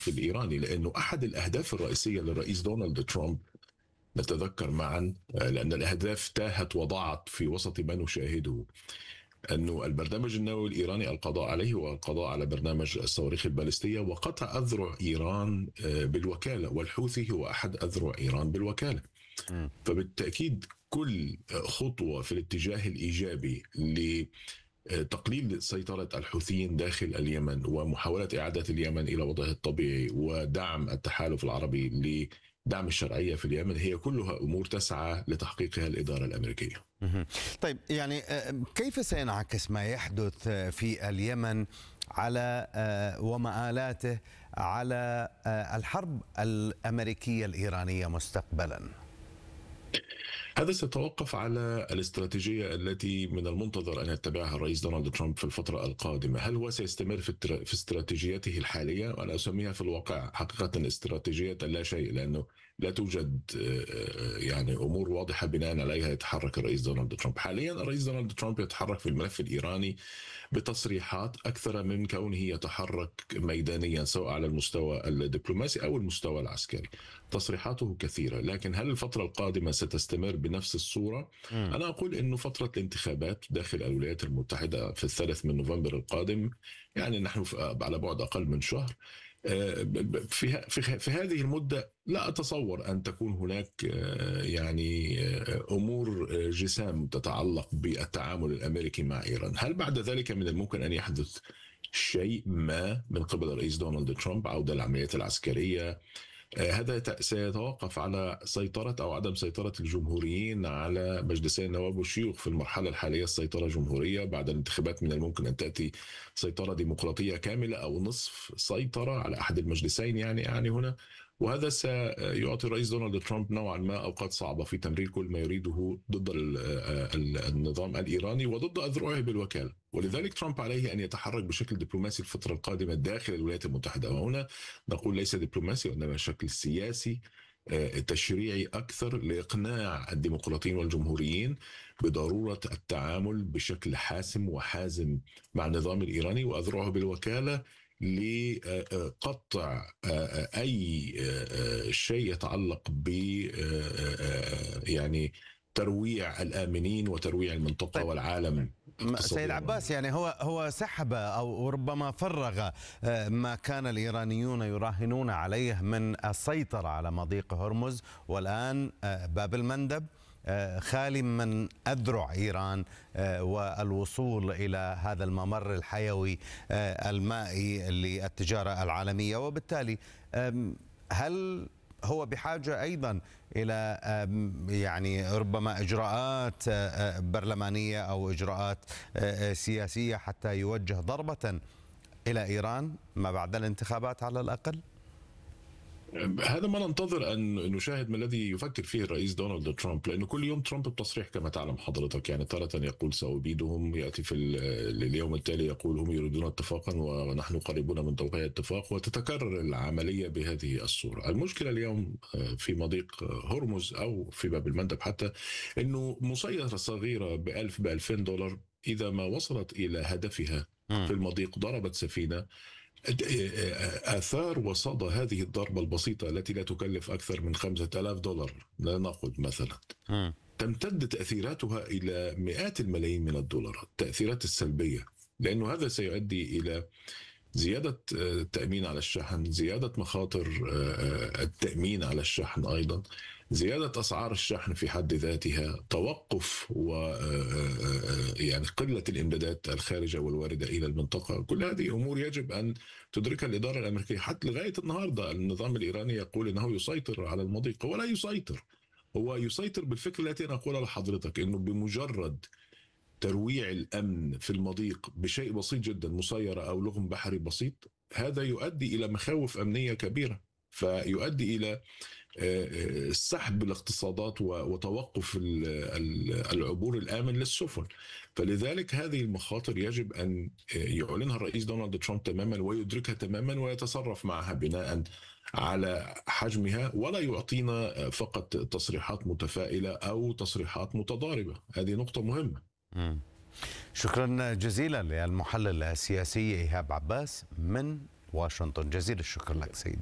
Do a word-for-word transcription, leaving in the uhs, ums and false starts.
الإيراني، لأنه أحد الأهداف الرئيسية للرئيس دونالد ترامب، نتذكر معا لأن الأهداف تاهت وضاعت في وسط ما نشاهده، أنه البرنامج النووي الإيراني القضاء عليه والقضاء على برنامج الصواريخ البالستية وقطع أذرع إيران بالوكالة، والحوثي هو أحد أذرع إيران بالوكالة. مم. فبالتأكيد كل خطوة في الاتجاه الإيجابي لتقليل سيطرة الحوثيين داخل اليمن ومحاولة إعادة اليمن إلى وضعها الطبيعي ودعم التحالف العربي لدعم الشرعية في اليمن هي كلها أمور تسعى لتحقيقها الإدارة الأمريكية. مهم. طيب، يعني آه، كيف سينعكس ما يحدث آه، في اليمن على آه، ومآلاته على آه، الحرب الأمريكية الإيرانية مستقبلا؟ هذا سيتوقف على الاستراتيجية التي من المنتظر أن يتبعها الرئيس دونالد ترامب في الفترة القادمة. هل هو سيستمر في التر- في استراتيجيته الحالية؟ وأنا أسميها في الواقع حقيقة استراتيجية لا شيء، لأنه لا توجد آه، يعني أمور واضحة بناء عليها يتحرك الرئيس دونالد ترامب. حاليا الرئيس دونالد ترامب يتحرك في الملف الإيراني بتصريحات أكثر من كونه يتحرك ميدانيا، سواء على المستوى الدبلوماسي أو المستوى العسكري. تصريحاته كثيرة، لكن هل الفترة القادمة ستستمر بنفس الصورة؟ مم. أنا أقول أنه فترة الانتخابات داخل الولايات المتحدة في الثالث من نوفمبر القادم، يعني نحن على بعد أقل من شهر. في في في هذه المدة لا أتصور أن تكون هناك يعني أمور جسام تتعلق بالتعامل الأمريكي مع إيران. هل بعد ذلك من الممكن أن يحدث شيء ما من قبل الرئيس دونالد ترامب، عودة للعمليات العسكرية؟ هذا سيتوقف على سيطرة أو عدم سيطرة الجمهوريين على مجلسي النواب والشيوخ. في المرحلة الحالية السيطرة جمهورية، بعد الانتخابات من الممكن أن تأتي سيطرة ديمقراطية كاملة أو نصف سيطرة على أحد المجلسين، يعني يعني هنا. وهذا سيعطي الرئيس دونالد ترامب نوعا ما أوقات صعبة في تمرير كل ما يريده ضد النظام الإيراني وضد أذرعه بالوكالة. ولذلك ترامب عليه أن يتحرك بشكل دبلوماسي الفترة القادمة داخل الولايات المتحدة، وهنا نقول ليس دبلوماسي وإنما شكل سياسي تشريعي أكثر لإقناع الديمقراطيين والجمهوريين بضرورة التعامل بشكل حاسم وحازم مع النظام الإيراني وأذرعه بالوكالة لقطع أي شيء يتعلق ب يعني ترويع الآمنين وترويع المنطقة طيب، والعالم سيد اقتصاديا. عباس، يعني هو هو سحب او ربما فرغ آه، ما كان الايرانيون يراهنون عليه من السيطره على مضيق هرمز، والان آه، باب المندب آه، خالي من اذرع ايران آه، والوصول الى هذا الممر الحيوي آه، المائي للتجاره العالميه. وبالتالي آم، هل هو بحاجة أيضا إلى آم، يعني ربما إجراءات آه، آه، برلمانية أو إجراءات آه، آه، سياسية حتى يوجه ضربة إلى إيران ما بعد الانتخابات على الأقل؟ هذا ما ننتظر أن نشاهد ما الذي يفكر فيه الرئيس دونالد ترامب، لأنه كل يوم ترامب بتصريح كما تعلم حضرتك. يعني تارة يقول سأبيدهم، يأتي في ال- اليوم التالي يقول هم يريدون اتفاقا ونحن قريبون من توقيع اتفاق، وتتكرر العملية بهذه الصورة. المشكلة اليوم في مضيق هرمز أو في باب المندب حتى، أنه مسيرة صغيرة بألف بألفين دولار إذا ما وصلت إلى هدفها في مم. المضيق ضربت سفينة، آثار وصدى هذه الضربة البسيطة التي لا تكلف أكثر من خمسة آلاف دولار لا نقل مثلا، مم. تمتد تأثيراتها إلى مئات الملايين من الدولارات، التأثيرات السلبية. لأنه هذا سيؤدي إلى زيادة التأمين على الشحن، زيادة مخاطر التأمين على الشحن أيضا، زيادة أسعار الشحن في حد ذاتها، توقف و يعني قلة الإمدادات الخارجة والواردة إلى المنطقة. كل هذه أمور يجب أن تدركها الإدارة الأمريكية. حتى لغاية النهاردة النظام الإيراني يقول أنه يسيطر على المضيق، ولا يسيطر. هو يسيطر بالفكرة التي أنا أقولها لحضرتك، أنه بمجرد ترويع الأمن في المضيق بشيء بسيط جدا، مسيرة أو لغم بحري بسيط، هذا يؤدي إلى مخاوف أمنية كبيرة، فيؤدي إلى سحب الاقتصادات وتوقف العبور الآمن للسفن. فلذلك هذه المخاطر يجب أن يعلنها الرئيس دونالد ترامب تماما ويدركها تماما ويتصرف معها بناء على حجمها، ولا يعطينا فقط تصريحات متفائلة أو تصريحات متضاربة. هذه نقطة مهمة. مم. شكرا جزيلا للمحلل السياسي إيهاب عباس من واشنطن. جزيل الشكر لك سيدي.